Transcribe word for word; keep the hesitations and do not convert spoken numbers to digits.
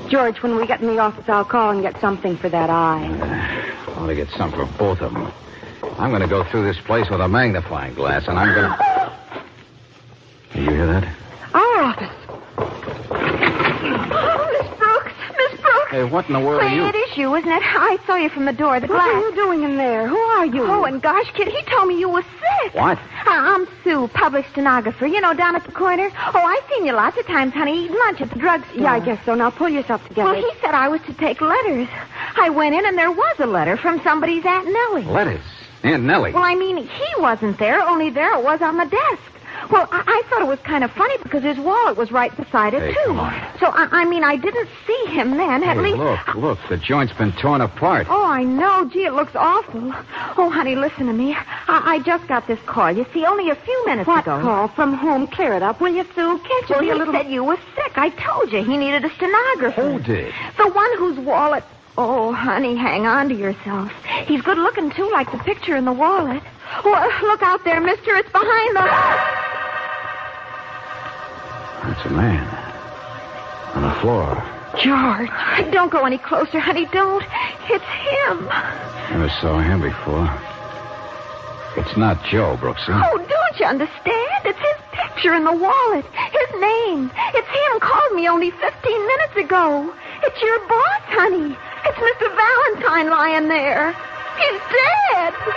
George, when we get in the office, I'll call and get something for that eye. Uh, I ought to get some for both of them. I'm going to go through this place with a magnifying glass, and I'm going to... Did you hear that? Our office. Oh, Miss Brooks. Miss Brooks. Hey, what in the world Wait, are you... it is you, isn't it? I saw you from the door, the What glass. are you doing in there? Who are you? Oh, and gosh, kid, he told me you were sick. What? Uh, I'm Sue, published stenographer. You know, down at the corner. Oh, I've seen you lots of times, honey, eating lunch at the drugstore. Yeah, I guess so. Now pull yourself together. Well, he said I was to take letters. I went in, and there was a letter from somebody's Aunt Nellie. Letters. Aunt Nellie. Well, I mean, he wasn't there, only there it was on the desk. Well, I, I thought it was kind of funny because his wallet was right beside it, Hey, too. come on. So, I, I mean, I didn't see him then, at Hey, least... look, look. The joint's been torn apart. Oh, I know. Gee, it looks awful. Oh, honey, listen to me. I, I just got this call. You see, only a few minutes What ago. call? From whom? Clear it up, will you, Sue? Can't you Well, be he a little... said you were sick. I told you he needed a stenographer. Who did? The one whose wallet... Oh, honey, hang on to yourself. He's good looking, too, like the picture in the wallet. Oh, look out there, mister. It's behind the... That's a man. On the floor. George, don't go any closer, honey. Don't. It's him. Never saw him before. It's not Joe, Brooksy. Oh, don't you understand? It's his picture in the wallet. His name. It's him. Called me only fifteen minutes ago. It's your boss, honey. It's Mister Valentine lying there. He's dead.